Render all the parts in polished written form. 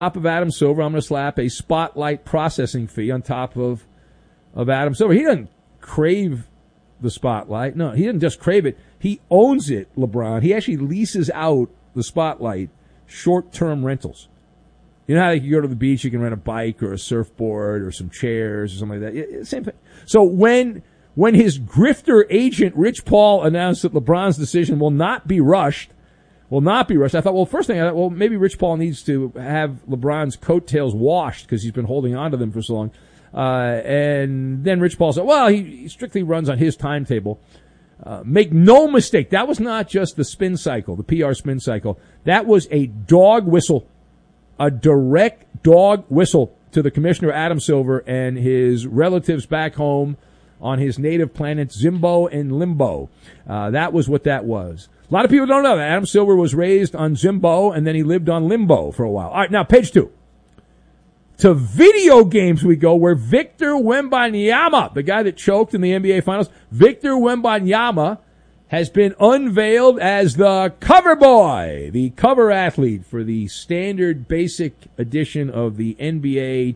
top of Adam Silver, I'm going to slap a spotlight processing fee on top of Adam Silver. He doesn't crave the spotlight. No, he doesn't just crave it. He owns it, LeBron. He actually leases out the spotlight, short-term rentals. You know how you go to the beach, you can rent a bike or a surfboard or some chairs or something like that? Same thing. So when his grifter agent, Rich Paul, announced that LeBron's decision will not be rushed, I thought, maybe Rich Paul needs to have LeBron's coattails washed because he's been holding on to them for so long. And then Rich Paul said, well, he strictly runs on his timetable. Make no mistake, that was not just the spin cycle, the PR spin cycle. That was a dog whistle, a direct dog whistle to the commissioner, Adam Silver, and his relatives back home on his native planets, Zimbo and Limbo. That was what that was. A lot of people don't know that. Adam Silver was raised on Zimbo, and then he lived on Limbo for a while. All right, now, page 2. To video games we go, where Victor Wembanyama, the guy that choked in the NBA Finals, Victor Wembanyama has been unveiled as the cover boy, the cover athlete for the standard basic edition of the NBA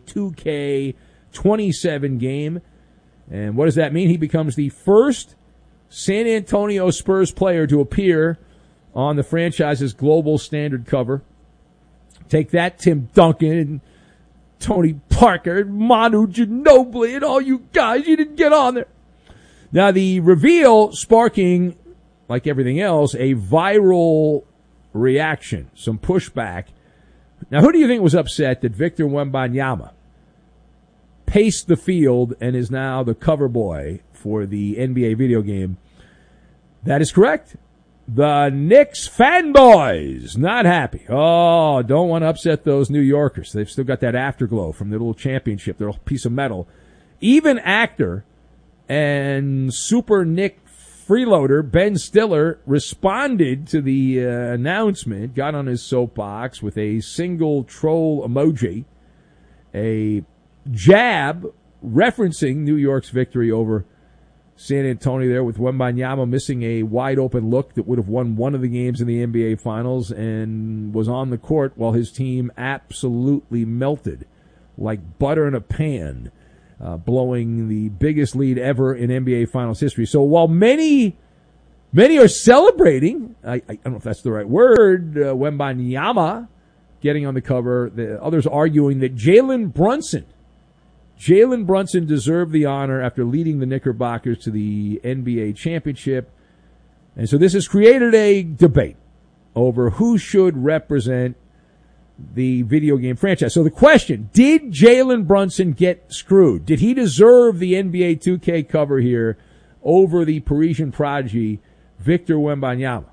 2K27 game. And what does that mean? He becomes the first San Antonio Spurs player to appear on the franchise's global standard cover. Take that, Tim Duncan and Tony Parker and Manu Ginobili and all you guys. You didn't get on there. Now, the reveal sparking, like everything else, a viral reaction, some pushback. Now, who do you think was upset that Victor Wembanyama paced the field and is now the cover boy for the NBA video game? That is correct. The Knicks fanboys, not happy. Oh, don't want to upset those New Yorkers. They've still got that afterglow from their little championship, their little piece of metal. Even actor and super Knick freeloader Ben Stiller responded to the announcement, got on his soapbox with a single troll emoji, a jab referencing New York's victory over San Antonio there, with Wembanyama missing a wide-open look that would have won one of the games in the NBA Finals, and was on the court while his team absolutely melted like butter in a pan, blowing the biggest lead ever in NBA Finals history. So while many are celebrating, I don't know if that's the right word, Wembanyama getting on the cover, the others arguing that Jalen Brunson deserved the honor after leading the Knickerbockers to the NBA championship. And so this has created a debate over who should represent the video game franchise. So the question, did Jalen Brunson get screwed? Did he deserve the NBA 2K cover here over the Parisian prodigy, Victor Wembanyama?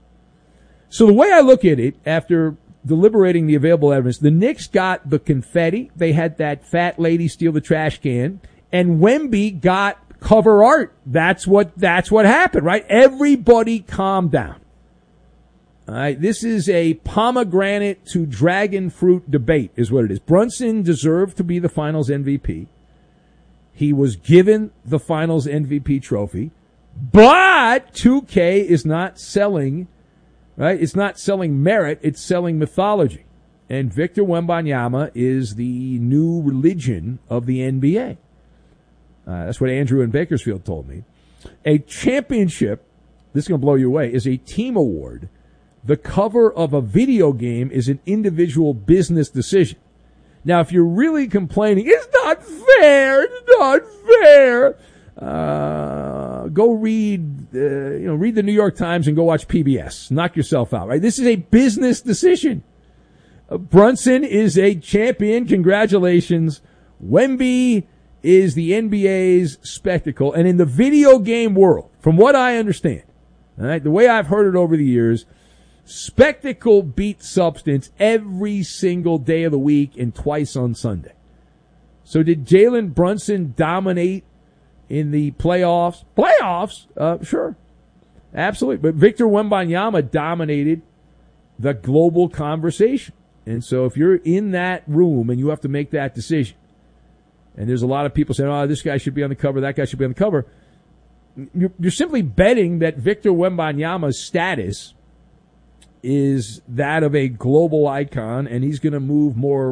So the way I look at it, after deliberating the available evidence, the Knicks got the confetti. They had that fat lady steal the trash can, and Wemby got cover art. That's what happened, right? Everybody calm down. All right, this is a pomegranate to dragon fruit debate is what it is. Brunson deserved to be the Finals MVP. He was given the Finals MVP trophy, but 2K is not selling. Right? It's not selling merit, it's selling mythology. And Victor Wembanyama is the new religion of the NBA. That's what Andrew in Bakersfield told me. A championship, this is going to blow you away, is a team award. The cover of a video game is an individual business decision. Now, if you're really complaining, it's not fair, go read the New York Times and go watch PBS. Knock yourself out, right? This is a business decision. Brunson is a champion. Congratulations. Wemby is the NBA's spectacle. And in the video game world, from what I understand, all right, the way I've heard it over the years, spectacle beats substance every single day of the week and twice on Sunday. So did Jalen Brunson dominate in the playoffs? Sure. Absolutely. But Victor Wembanyama dominated the global conversation. And so if you're in that room and you have to make that decision, and there's a lot of people saying, oh, this guy should be on the cover, that guy should be on the cover, you're simply betting that Victor Wembanyama's status is that of a global icon, and he's going to move more